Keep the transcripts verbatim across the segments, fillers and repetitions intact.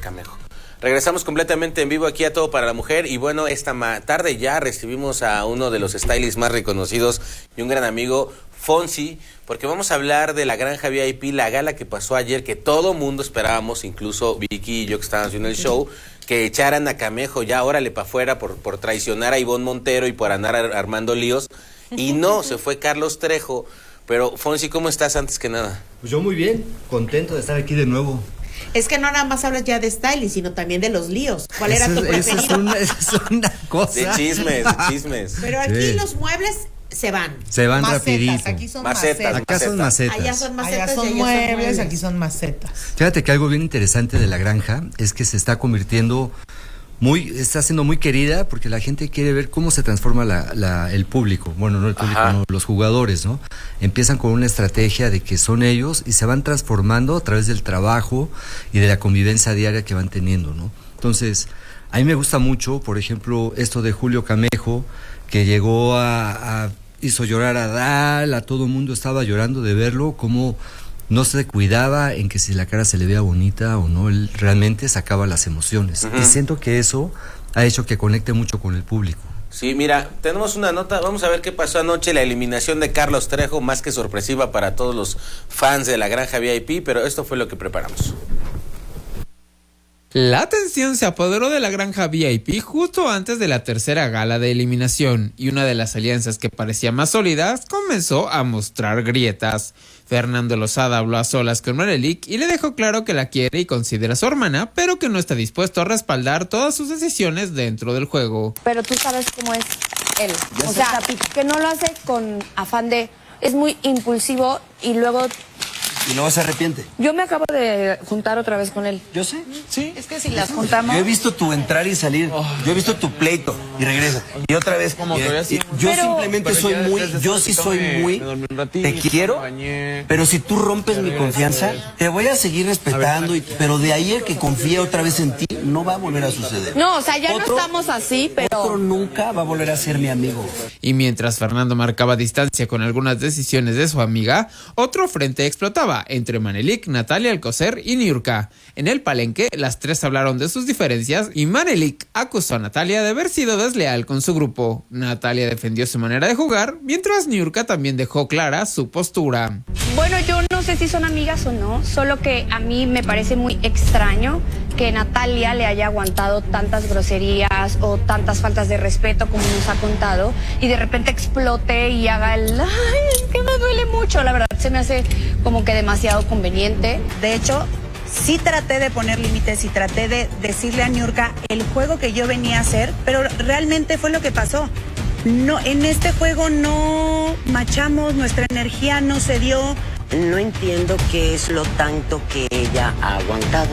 Camejo. Regresamos completamente en vivo aquí a Todo para la Mujer y bueno, esta ma- tarde ya recibimos a uno de los stylists más reconocidos y un gran amigo, Fonsi, porque vamos a hablar de la Granja V I P, la gala que pasó ayer, que todo mundo esperábamos, incluso Vicky y yo que estábamos viendo el show, que echaran a Camejo ya, órale para afuera por, por traicionar a Ivonne Montero y por andar ar- armando líos, y no, se fue Carlos Trejo. Pero Fonsi, ¿cómo estás antes que nada? Pues yo muy bien, contento de estar aquí de nuevo. Es que no nada más hablas ya de styling, sino también de los líos. ¿Cuál Eso era tu es, preferido? Eso es una, eso es una cosa. De chismes, de chismes. Pero aquí Sí. los muebles se van. Se van Macetas, rapidito. aquí son Macetas. macetas. Acá son macetas. Allá son macetas Allá y son allá muebles, aquí son macetas. Fíjate que algo bien interesante de la granja es que se está convirtiendo muy, está siendo muy querida porque la gente quiere ver cómo se transforma la, la, el público. Bueno, no el público, Ajá. no, los jugadores, ¿no? Empiezan con una estrategia de que son ellos y se van transformando a través del trabajo y de la convivencia diaria que van teniendo, ¿no? Entonces, a mí me gusta mucho, por ejemplo, esto de Julio Camejo, que llegó a, a hizo llorar a Dal, a todo el mundo estaba llorando de verlo, cómo no se cuidaba en que si la cara se le veía bonita o no, él realmente sacaba las emociones. Uh-huh. Y siento que eso ha hecho que conecte mucho con el público. Sí, mira, tenemos una nota, vamos a ver qué pasó anoche, la eliminación de Carlos Trejo, más que sorpresiva para todos los fans de la Granja V I P, pero esto fue lo que preparamos. La tensión se apoderó de la Granja V I P justo antes de la tercera gala de eliminación y una de las alianzas que parecía más sólidas comenzó a mostrar grietas. Fernando Lozada habló a solas con Manelik y le dejó claro que la quiere y considera a su hermana, pero que no está dispuesto a respaldar todas sus decisiones dentro del juego. Pero tú sabes cómo es él, o sea, que no lo hace con afán de... es muy impulsivo y luego... Y luego se arrepiente. Yo me acabo de juntar otra vez con él. Yo sé. Sí. Es que si las juntamos... Yo he visto tu entrar y salir. Oh. Yo he visto tu pleito y regresa. Y otra vez. Como y, y, yo pero, simplemente pero soy muy... Yo sí soy muy... Ratito, te quiero, pero si tú rompes mi confianza, te voy a seguir respetando. Ver, y, pero de ahí el que confía otra vez en ti, no va a volver a suceder. No, o sea, ya otro, no estamos así, pero... Otro nunca va a volver a ser mi amigo. Y mientras Fernando marcaba distancia con algunas decisiones de su amiga, otro frente explotaba entre Manelik, Natalia Alcocer y Niurka. En el palenque, las tres hablaron de sus diferencias y Manelik acusó a Natalia de haber sido desleal con su grupo. Natalia defendió su manera de jugar, mientras Niurka también dejó clara su postura. Bueno, yo no sé si son amigas o no, solo que a mí me parece muy extraño que Natalia le haya aguantado tantas groserías o tantas faltas de respeto como nos ha contado y de repente explote y haga el ay, es que me duele mucho, la verdad se me hace como que demasiado conveniente. De hecho, sí traté de poner límites y traté de decirle a Niurka el juego que yo venía a hacer, pero realmente fue lo que pasó. No, en este juego no machamos, nuestra energía no se dio. No entiendo qué es lo tanto que ella ha aguantado.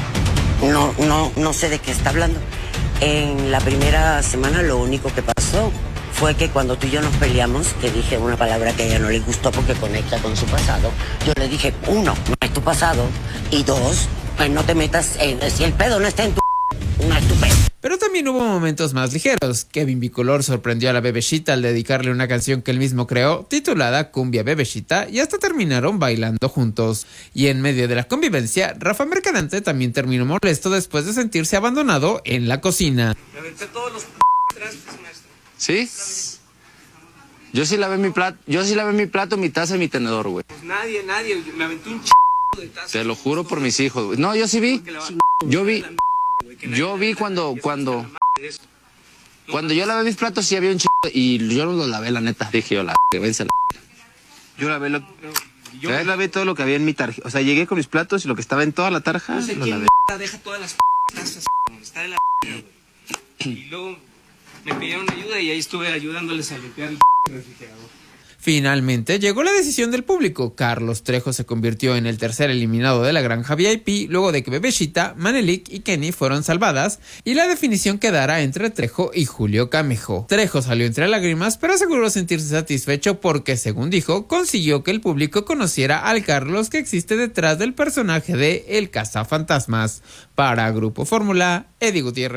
No, no, no sé de qué está hablando. En la primera semana lo único que pasó fue que cuando tú y yo nos peleamos, que dije una palabra que a ella no le gustó porque conecta con su pasado, yo le dije, uno, no es tu pasado, y dos, pues no te metas en, si el pedo no está en tu no es tu pedo. Pero también hubo momentos más ligeros. Kevin Bicolor sorprendió a la Bebeshita al dedicarle una canción que él mismo creó, titulada Cumbia Bebeshita, y hasta terminaron bailando juntos. Y en medio de la convivencia, Rafa Mercadante también terminó molesto después de sentirse abandonado en la cocina. Me aventé todos los trastes, maestro. ¿Sí? Yo sí lavé mi plato, yo sí lavé mi plato, mi taza y mi tenedor, güey. Pues nadie, nadie, me aventé un ch... de tazas. Te lo juro por mis hijos, güey. No, yo sí vi. Yo vi. Yo vi cuando, cuando, cuando yo lavé mis platos sí había un ch... y yo no los lavé, la neta. Dije yo, la que vence la... Yo lavé lo... Yo ¿Eh? lavé todo lo que había en mi tarjeta. O sea, llegué con mis platos y lo que estaba en toda la tarja, no sé lo lavé. Deja todas las tazas, está de la... Y luego me pidieron ayuda y ahí estuve ayudándoles a limpiar el refrigerador. Finalmente llegó la decisión del público. Carlos Trejo se convirtió en el tercer eliminado de la Granja V I P luego de que Bebeshita, Manelik y Kenny fueron salvadas y la definición quedará entre Trejo y Julio Camejo. Trejo salió entre lágrimas pero aseguró sentirse satisfecho porque, según dijo, consiguió que el público conociera al Carlos que existe detrás del personaje de El Cazafantasmas. Para Grupo Fórmula, Eddie Gutiérrez.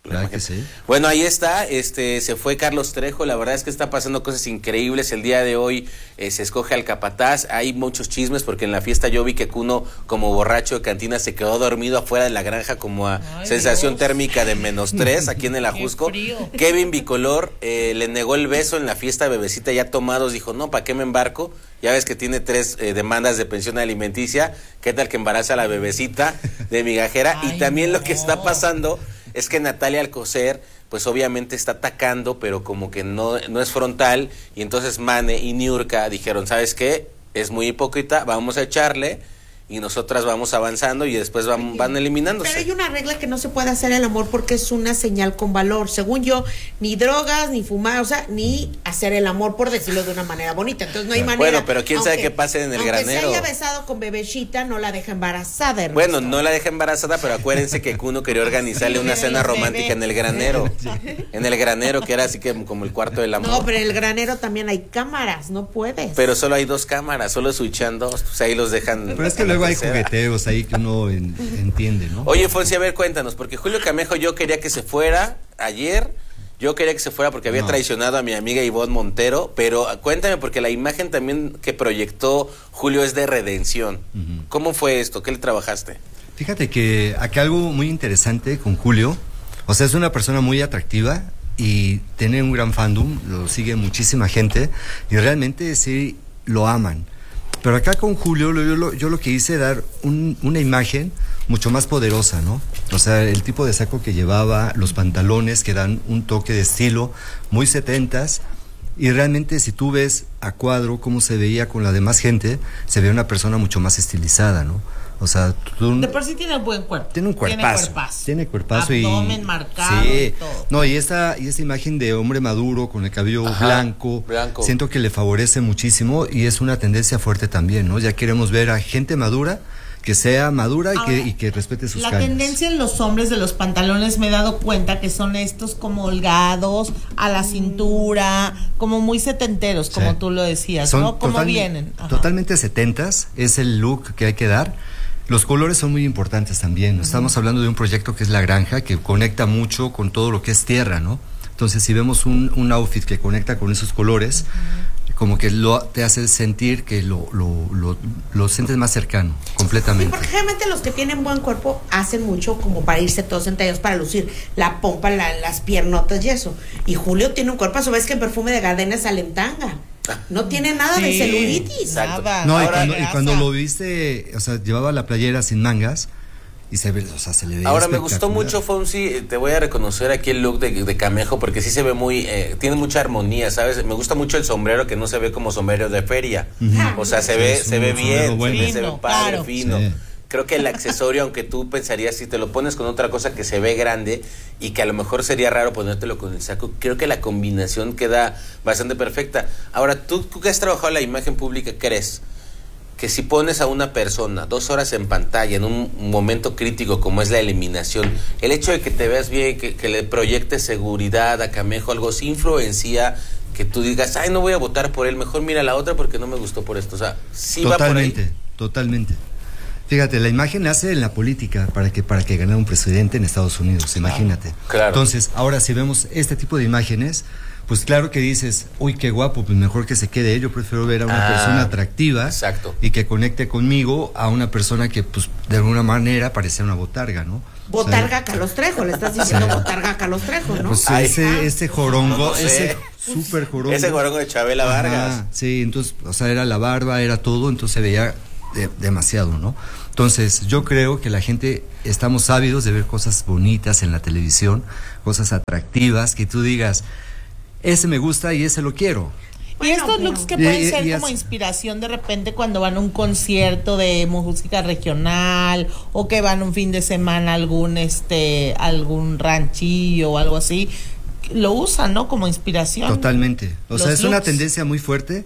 Claro que sí. Bueno, ahí está, este, se fue Carlos Trejo, la verdad es que está pasando cosas increíbles, el día de hoy eh, se escoge al capataz, hay muchos chismes porque en la fiesta yo vi que Cuno como borracho de cantina se quedó dormido afuera de la granja como a Ay, sensación Dios. térmica de menos tres aquí en el Ajusco. Kevin Bicolor eh, le negó el beso en la fiesta de Bebecita ya tomados, dijo, no, ¿para qué me embarco? Ya ves que tiene tres eh, demandas de pensión alimenticia, ¿qué tal que embaraza a la Bebecita de migajera? Ay, y también no. Lo que está pasando es que Natalia Alcocer, pues obviamente está atacando, pero como que no, no es frontal, y entonces Mane y Niurka dijeron, ¿sabes qué? Es muy hipócrita, vamos a echarle, y nosotras vamos avanzando y después van, van eliminándose. Pero hay una regla que no se puede hacer el amor porque es una señal con valor. Según yo, ni drogas, ni fumar, o sea, ni hacer el amor, por decirlo de una manera bonita. Entonces no hay manera. Bueno, pero quién aunque, sabe qué pase en el aunque granero. Aunque se haya besado con Bebecita, no la deja embarazada, Ernesto. Bueno, no la deja embarazada, pero acuérdense que Cuno quería organizarle una cena romántica en el granero. En el granero, que era así que como el cuarto del amor. No, pero en el granero también hay cámaras, no puedes. Pero solo hay dos cámaras, solo switchan dos, pues ahí los dejan. Pero es que luego hay jugueteos ahí que uno en, entiende, ¿no? Oye, Fonsi, a ver, cuéntanos, porque Julio Camejo yo quería que se fuera ayer, yo quería que se fuera porque había no. traicionado a mi amiga Ivonne Montero, pero cuéntame, porque la imagen también que proyectó Julio es de redención. Uh-huh. ¿Cómo fue esto? ¿Qué le trabajaste? Fíjate que acá algo muy interesante con Julio, o sea, es una persona muy atractiva y tiene un gran fandom, lo sigue muchísima gente y realmente sí lo aman. Pero acá con Julio yo lo, yo lo que hice dar un, una imagen mucho más poderosa, ¿no? O sea, el tipo de saco que llevaba, los pantalones que dan un toque de estilo muy setentas, y realmente si tú ves a cuadro cómo se veía con la demás gente, se ve una persona mucho más estilizada, ¿no? O sea, tú, de por sí tiene un buen cuerpo. Tiene un cuerpazo. Tiene cuerpazo. Tiene cuerpazo abdomen y marcado. Sí. Y todo. No, y esta y esta imagen de hombre maduro con el cabello Ajá, blanco, blanco, siento que le favorece muchísimo y es una tendencia fuerte también, ¿no? Ya queremos ver a gente madura que sea madura Ahora, y, que, y que respete sus la canas. tendencia en los hombres de los pantalones me he dado cuenta que son estos como holgados a la cintura, como muy setenteros, como sí. tú lo decías, son ¿no? ¿Cómo vienen? Ajá. Totalmente setentas, es el look que hay que dar. Los colores son muy importantes también. Uh-huh. Estamos hablando de un proyecto que es La Granja, que conecta mucho con todo lo que es tierra, ¿no? Entonces, si vemos un, un outfit que conecta con esos colores, uh-huh. como que lo te hace sentir que lo, lo, lo, lo sientes más cercano, completamente. Sí, porque generalmente los que tienen buen cuerpo hacen mucho como para irse todos entallados, para lucir la pompa, la, las piernotas y eso. Y Julio tiene un cuerpo, a su vez que en Perfume de Gardenia sale en tanga. No tiene nada sí, de celulitis. Nada. No, y cuando, y cuando lo viste, o sea, llevaba la playera sin mangas y se ve, o sea, se le veía Ahora me gustó mucho, Fonsi, te voy a reconocer aquí el look de, de Camejo porque sí se ve muy, eh, tiene mucha armonía, ¿sabes? Me gusta mucho el sombrero que no se ve como sombrero de feria. Uh-huh. O sea, se sí, ve, se ve bien, bueno. se, ve, se ve padre, claro. fino. Sí. Creo que el accesorio, aunque tú pensarías si te lo pones con otra cosa que se ve grande y que a lo mejor sería raro ponértelo con el saco, creo que la combinación queda bastante perfecta. Ahora, tú, tú que has trabajado en la imagen pública, ¿crees que si pones a una persona dos horas en pantalla en un momento crítico como es la eliminación, el hecho de que te veas bien, que, que le proyectes seguridad a Camejo, algo sí influencia que tú digas, ay, no voy a votar por él, mejor mira la otra porque no me gustó por esto? O sea, sí va por ahí. Totalmente, totalmente. Fíjate, la imagen nace en la política para que para que gane un presidente en Estados Unidos, imagínate. Claro. Entonces, ahora si vemos este tipo de imágenes, pues claro que dices, uy, qué guapo, pues mejor que se quede. Yo prefiero ver a una ah, persona atractiva exacto. y que conecte conmigo a una persona que, pues, de alguna manera parecía una botarga, ¿no? Botarga o sea, Carlos Trejo, le estás diciendo sí. botarga Carlos Trejo, ¿no? Pues ese, ese jorongo, no, no sé. ese súper jorongo. Ese jorongo de Chabela Vargas. Ajá, sí, entonces, o sea, era la barba, era todo, entonces se veía de, demasiado, ¿no? Entonces, yo creo que la gente estamos ávidos de ver cosas bonitas en la televisión, cosas atractivas, que tú digas, ese me gusta y ese lo quiero. Y estos looks que pueden y, ser y como es... inspiración de repente cuando van a un concierto de música regional o que van un fin de semana a algún, este, algún ranchillo o algo así, lo usan, ¿no? Como inspiración. Totalmente. O Los sea, es looks. Una tendencia muy fuerte.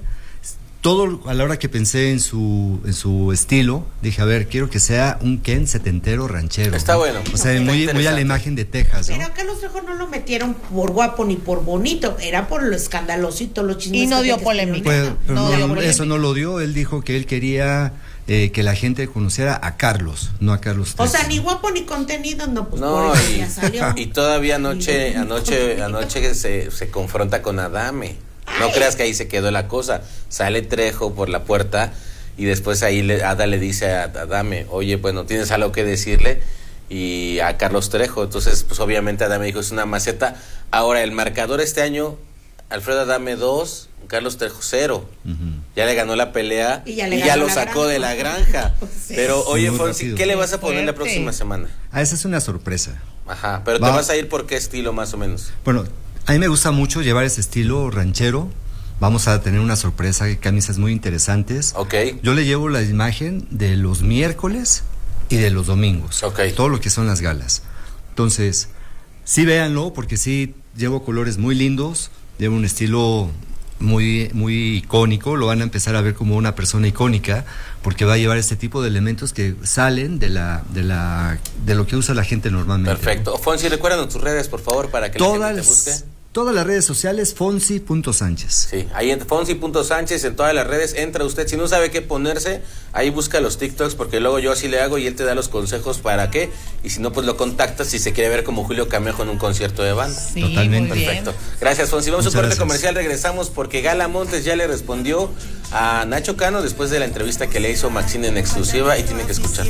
Todo a la hora que pensé en su en su estilo, dije, a ver, quiero que sea un Ken setentero ranchero. Está ¿no? bueno. O sea, muy, muy a la imagen de Texas, ¿no? Pero acá los Trejo no lo metieron por guapo ni por bonito, era por lo escandalosito, los chismes. Y no dio polémica. Pues, no no, dio no, polémica. Eso no lo dio, él dijo que él quería eh, que la gente conociera a Carlos, no a Carlos Trejo. O sea, ni guapo ni contenido, no, pues no, por eso y, ya salió. Y todavía anoche, anoche, anoche se, se confronta con Adame. No Ay. creas que ahí se quedó la cosa. Sale Trejo por la puerta y después ahí le, Ada le dice a Adame, oye, bueno, ¿tienes algo que decirle? Y a Carlos Trejo. Entonces, pues obviamente Adame dijo, es una maceta. Ahora, el marcador este año, Alfredo Adame dos, Carlos Trejo cero. Uh-huh. Ya le ganó la pelea y ya, y ya lo sacó granja. de la granja. Sí. Pero, oye, sí, Fonsi, rápido. ¿Qué le vas a poner la próxima semana? Ah, esa es una sorpresa. Ajá, pero Va. ¿te vas a ir por qué estilo más o menos? Bueno, a mí me gusta mucho llevar ese estilo ranchero. Vamos a tener una sorpresa, camisas muy interesantes. Ok. Yo le llevo la imagen de los miércoles y de los domingos. Ok. Todo lo que son las galas. Entonces, sí véanlo, porque sí llevo colores muy lindos, llevo un estilo muy, muy icónico, lo van a empezar a ver como una persona icónica, porque va a llevar este tipo de elementos que salen de la, de la, de lo que usa la gente normalmente. Perfecto. ¿No? Fonsi, recuérdanos tus redes, por favor, para que Todas, la gente te busque. Todas las redes sociales, Fonsi punto Sánchez. Sí, ahí en Fonsi punto Sánchez, en todas las redes, entra usted. Si no sabe qué ponerse, ahí busca los TikToks, porque luego yo así le hago y él te da los consejos para qué. Y si no, pues lo contactas si se quiere ver como Julio Camejo en un concierto de banda. Sí, totalmente. Perfecto. Gracias, Fonsi. Vamos a un corte comercial, regresamos porque Gala Montes ya le respondió a Nacho Cano después de la entrevista que le hizo Maxine en exclusiva y tiene que escuchar.